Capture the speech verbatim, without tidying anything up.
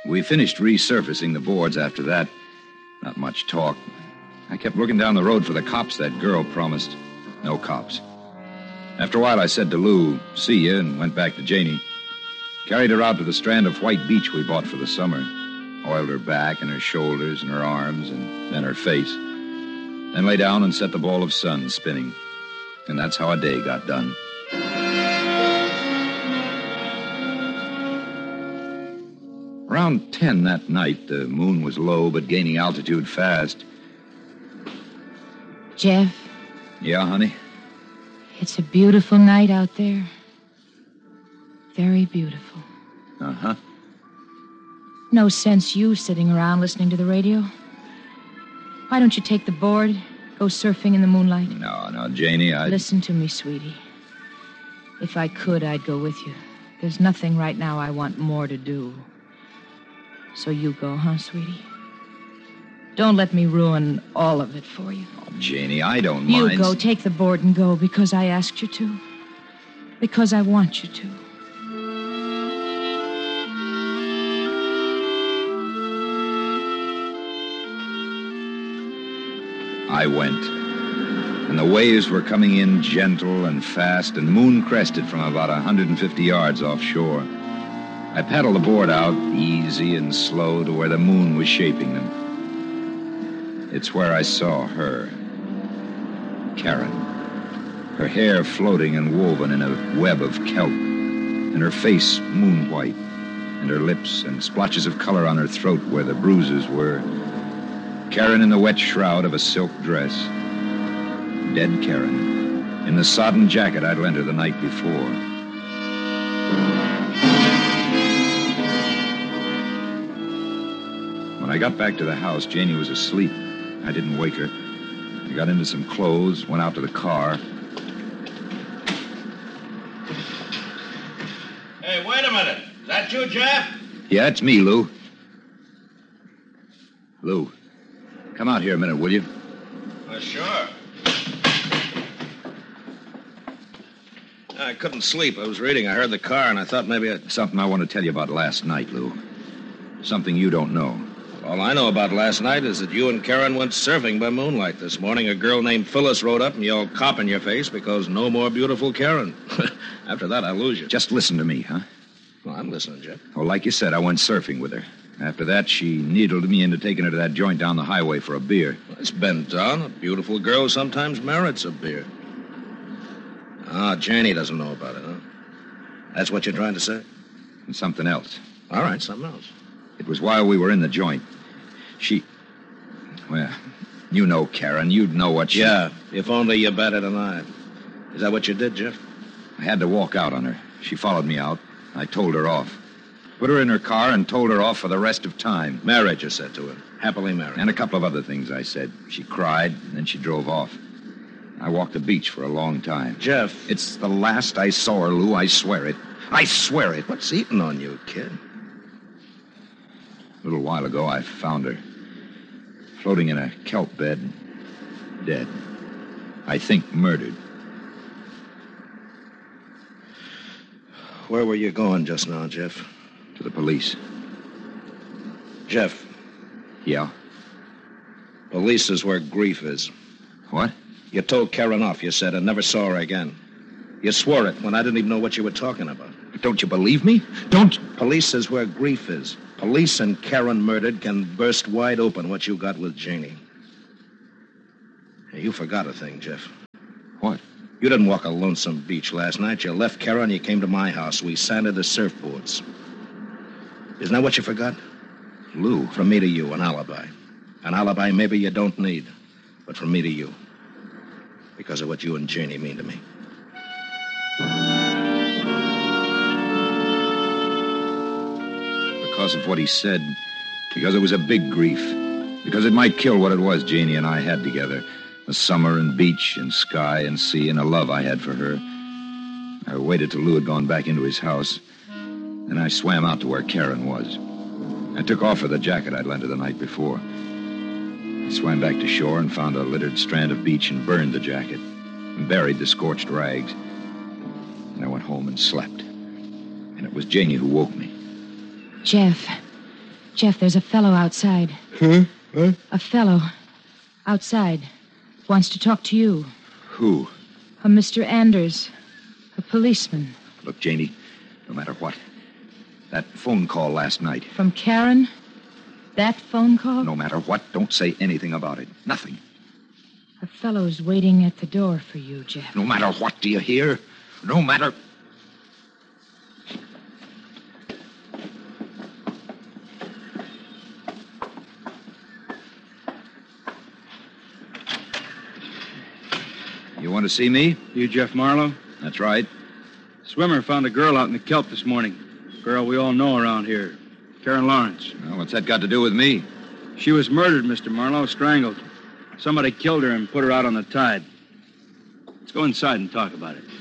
We finished resurfacing the boards after that. Not much talk. I kept looking down the road for the cops that girl promised. No cops. After a while, I said to Lou, see ya, and went back to Janie. Carried her out to the strand of white beach we bought for the summer. Oiled her back and her shoulders and her arms and then her face. Then lay down and set the ball of sun spinning. And that's how a day got done. Around ten that night, the moon was low but gaining altitude fast. Jeff? Yeah, honey? It's a beautiful night out there. Very beautiful. Uh-huh. No sense you sitting around listening to the radio. Why don't you take the board, go surfing in the moonlight? No, no, Janie, I... Listen to me, sweetie. If I could, I'd go with you. There's nothing right now I want more to do. So you go, huh, sweetie? Don't let me ruin all of it for you. Oh, Janie, I don't you mind. You go, take the board and go because I asked you to. Because I want you to. I went. And the waves were coming in gentle and fast and moon-crested from about one hundred fifty yards offshore. I paddled the board out, easy and slow, to where the moon was shaping them. It's where I saw her, Karen. Her hair floating and woven in a web of kelp, and her face moon-white, and her lips and splotches of color on her throat where the bruises were. Karen in the wet shroud of a silk dress. Dead Karen, in the sodden jacket I'd lent her the night before. When I got back to the house, Janie was asleep. I didn't wake her. I got into some clothes, went out to the car. Hey, wait a minute. Is that you, Jeff? Yeah, it's me, Lou. Lou, come out here a minute, will you? Well, sure. I couldn't sleep. I was reading. I heard the car, and I thought maybe I'd... Something I want to tell you about last night, Lou. Something you don't know. All I know about last night is that you and Karen went surfing by moonlight this morning. A girl named Phyllis rode up and yelled cop in your face because no more beautiful Karen. After that, I lose you. Just listen to me, huh? Well, I'm listening, Jeff. Well, like you said, I went surfing with her. After that, she needled me into taking her to that joint down the highway for a beer. Well, it's been done. A beautiful girl sometimes merits a beer. Ah, Janie doesn't know about it, huh? That's what you're trying to say? And something else. All right, something else. It was while we were in the joint. She... Well, you know Karen. You'd know what she... Yeah, if only you batted an eye. Is that what you did, Jeff? I had to walk out on her. She followed me out. I told her off. Put her in her car and told her off for the rest of time. Married, you said to her. Happily married. And a couple of other things I said. She cried, and then she drove off. I walked the beach for a long time. Jeff. It's the last I saw her, Lou. I swear it. I swear it. What's eating on you, kid? A little while ago, I found her. Floating in a kelp bed. Dead. I think murdered. Where were you going just now, Jeff? To the police. Jeff. Yeah? Police is where grief is. What? You told Karen off, you said, and never saw her again. You swore it when I didn't even know what you were talking about. But don't you believe me? Don't... Police is where grief is. Police and Karen murdered can burst wide open what you got with Janie. Hey, you forgot a thing, Jeff. What? You didn't walk a lonesome beach last night. You left Karen, you came to my house. We sanded the surfboards. Isn't that what you forgot? Lou. From me to you, an alibi. An alibi maybe you don't need, but from me to you. Because of what you and Janie mean to me. Because of what he said. Because it was a big grief. Because it might kill what it was Janie and I had together. The summer and beach and sky and sea and a love I had for her. I waited till Lou had gone back into his house. Then I swam out to where Karen was. I took off her the jacket I'd lent her the night before. I swam back to shore and found a littered strand of beach and burned the jacket and buried the scorched rags. And I went home and slept. And it was Janie who woke me. Jeff, Jeff, there's a fellow outside. Huh? What? A fellow outside wants to talk to you. Who? A Mister Anders, a policeman. Look, Janie, no matter what, that phone call last night. From Karen? That phone call? No matter what, don't say anything about it. Nothing. A fellow's waiting at the door for you, Jeff. No matter what, do you hear? No matter... You want to see me? You Jeff Marlowe? That's right. Swimmer found a girl out in the kelp this morning. Girl we all know around here. Karen Lawrence. Well, what's that got to do with me? She was murdered, Mister Marlowe, strangled. Somebody killed her and put her out on the tide. Let's go inside and talk about it.